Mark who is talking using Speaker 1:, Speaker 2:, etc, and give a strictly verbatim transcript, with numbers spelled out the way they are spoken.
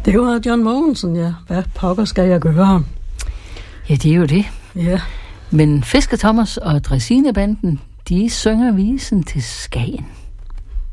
Speaker 1: Det var John Mogensen, ja. Hvad pokker skal jeg gøre?
Speaker 2: Ja, det er jo det.
Speaker 1: Ja.
Speaker 2: Men Fisker Thomas og Dræsinebanden, de synger visen til Skagen.